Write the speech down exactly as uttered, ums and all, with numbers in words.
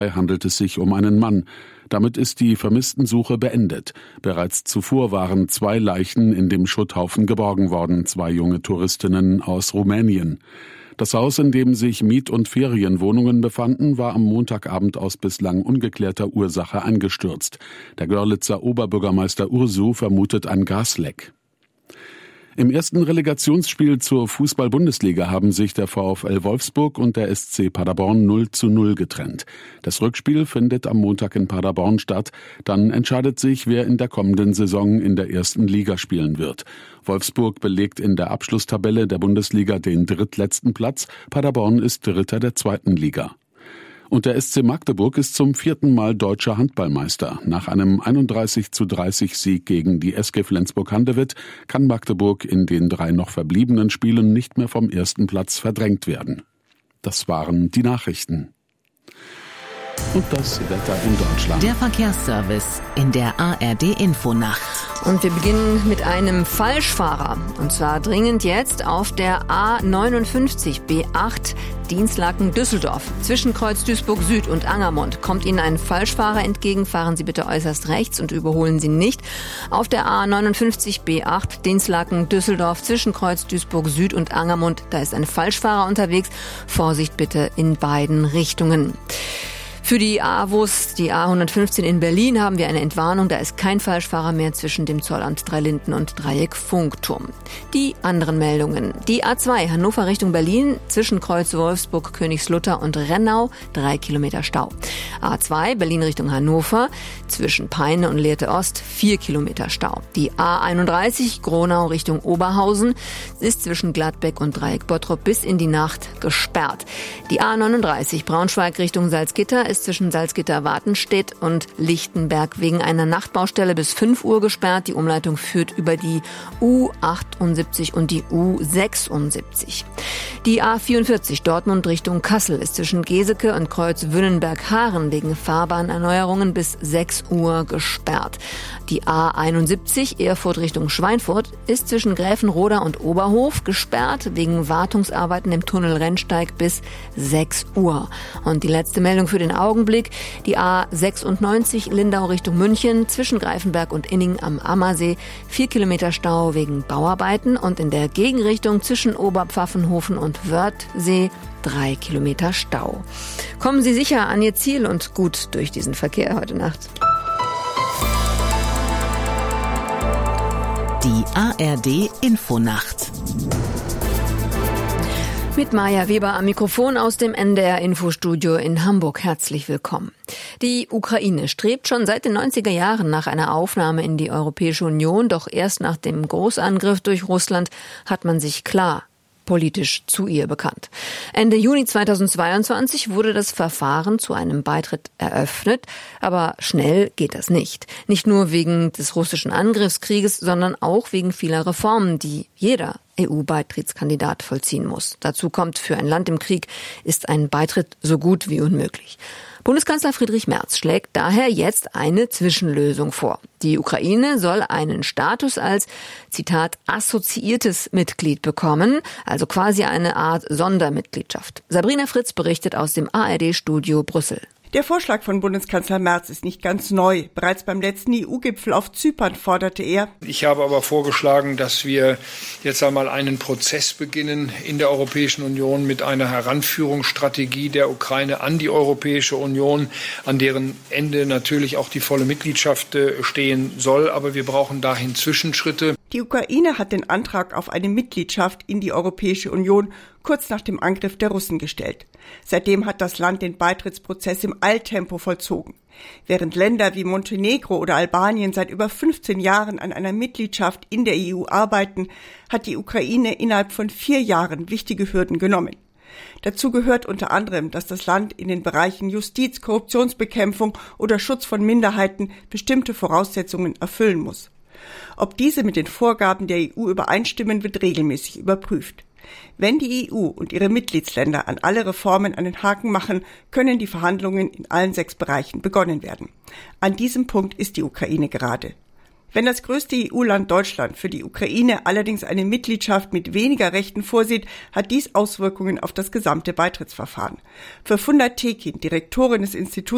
handelt es sich um einen Mann. Damit ist die Vermisstensuche beendet. Bereits zuvor waren zwei Leichen in dem Schutthaufen geborgen worden, zwei junge Touristinnen aus Rumänien. Das Haus, in dem sich Miet- und Ferienwohnungen befanden, war am Montagabend aus bislang ungeklärter Ursache eingestürzt. Der Görlitzer Oberbürgermeister Ursu vermutet ein Gasleck. Im ersten Relegationsspiel zur Fußball-Bundesliga haben sich der VfL Wolfsburg und der S C Paderborn null zu null getrennt. Das Rückspiel findet am Montag in Paderborn statt. Dann entscheidet sich, wer in der kommenden Saison in der ersten Liga spielen wird. Wolfsburg belegt in der Abschlusstabelle der Bundesliga den drittletzten Platz. Paderborn ist Dritter der zweiten Liga. Und der S C Magdeburg ist zum vierten Mal deutscher Handballmeister. Nach einem einunddreißig zu dreißig Sieg gegen die S G Flensburg-Handewitt kann Magdeburg in den drei noch verbliebenen Spielen nicht mehr vom ersten Platz verdrängt werden. Das waren die Nachrichten. Und das Wetter in Deutschland. Der Verkehrsservice in der A R D-Infonacht. Und wir beginnen mit einem Falschfahrer. Und zwar dringend jetzt auf der A neunundfünfzig B acht Dinslaken-Düsseldorf. Zwischen Kreuz Duisburg Süd und Angermund kommt Ihnen ein Falschfahrer entgegen. Fahren Sie bitte äußerst rechts und überholen Sie nicht. Auf der A neunundfünfzig B acht Dinslaken-Düsseldorf zwischen Kreuz Duisburg Süd und Angermund. Da ist ein Falschfahrer unterwegs. Vorsicht bitte in beiden Richtungen. Für die A W U S, die A hundertfünfzehn in Berlin, haben wir eine Entwarnung. Da ist kein Falschfahrer mehr zwischen dem Zollamt Dreilinden und Dreieck Funkturm. Die anderen Meldungen. Die A zwei Hannover Richtung Berlin zwischen Kreuz Wolfsburg, Königslutter und Rennau, drei Kilometer Stau. A zwei Berlin Richtung Hannover zwischen Peine und Lehrte Ost, vier Kilometer Stau. Die A einunddreißig Gronau Richtung Oberhausen ist zwischen Gladbeck und Dreieck Bottrop bis in die Nacht gesperrt. Die A neununddreißig Braunschweig Richtung Salzgitter ist zwischen Salzgitter-Wartenstedt und Lichtenberg wegen einer Nachtbaustelle bis fünf Uhr gesperrt. Die Umleitung führt über die U achtundsiebzig und die U sechsundsiebzig. Die A vierundvierzig Dortmund Richtung Kassel ist zwischen Geseke und Kreuz Wünnenberg-Haaren wegen Fahrbahnerneuerungen bis sechs Uhr gesperrt. Die A einundsiebzig Erfurt Richtung Schweinfurt ist zwischen Gräfenroda und Oberhof gesperrt wegen Wartungsarbeiten im Tunnel Rennsteig bis sechs Uhr. Und die letzte Meldung für den Augenblick, die A sechsundneunzig Lindau Richtung München zwischen Greifenberg und Inning am Ammersee, vier Kilometer Stau wegen Bauarbeiten und in der Gegenrichtung zwischen Oberpfaffenhofen und Wörthsee drei Kilometer Stau. Kommen Sie sicher an Ihr Ziel und gut durch diesen Verkehr heute Nacht. Die A R D-Infonacht. Mit Maja Weber am Mikrofon aus dem N D R-Infostudio in Hamburg. Herzlich willkommen. Die Ukraine strebt schon seit den neunziger Jahren nach einer Aufnahme in die Europäische Union. Doch erst nach dem Großangriff durch Russland hat man sich klar politisch zu ihr bekannt. Ende Juni zweitausendzweiundzwanzig wurde das Verfahren zu einem Beitritt eröffnet, aber schnell geht das nicht. Nicht nur wegen des russischen Angriffskrieges, sondern auch wegen vieler Reformen, die jeder E U-Beitrittskandidat vollziehen muss. Dazu kommt, für ein Land im Krieg ist ein Beitritt so gut wie unmöglich. Bundeskanzler Friedrich Merz schlägt daher jetzt eine Zwischenlösung vor. Die Ukraine soll einen Status als, Zitat, assoziiertes Mitglied bekommen, also quasi eine Art Sondermitgliedschaft. Sabrina Fritz berichtet aus dem A R D-Studio Brüssel. Der Vorschlag von Bundeskanzler Merz ist nicht ganz neu. Bereits beim letzten E U-Gipfel auf Zypern forderte er: Ich habe aber vorgeschlagen, dass wir jetzt einmal einen Prozess beginnen in der Europäischen Union mit einer Heranführungsstrategie der Ukraine an die Europäische Union, an deren Ende natürlich auch die volle Mitgliedschaft stehen soll. Aber wir brauchen dahin Zwischenschritte. Die Ukraine hat den Antrag auf eine Mitgliedschaft in die Europäische Union kurz nach dem Angriff der Russen gestellt. Seitdem hat das Land den Beitrittsprozess im Eiltempo vollzogen. Während Länder wie Montenegro oder Albanien seit über fünfzehn Jahren an einer Mitgliedschaft in der E U arbeiten, hat die Ukraine innerhalb von vier Jahren wichtige Hürden genommen. Dazu gehört unter anderem, dass das Land in den Bereichen Justiz, Korruptionsbekämpfung oder Schutz von Minderheiten bestimmte Voraussetzungen erfüllen muss. Ob diese mit den Vorgaben der E U übereinstimmen, wird regelmäßig überprüft. Wenn die E U und ihre Mitgliedsländer an alle Reformen einen Haken machen, können die Verhandlungen in allen sechs Bereichen begonnen werden. An diesem Punkt ist die Ukraine gerade. Wenn das größte E U-Land Deutschland für die Ukraine allerdings eine Mitgliedschaft mit weniger Rechten vorsieht, hat dies Auswirkungen auf das gesamte Beitrittsverfahren. Für Funda Tekin, Direktorin des Instituts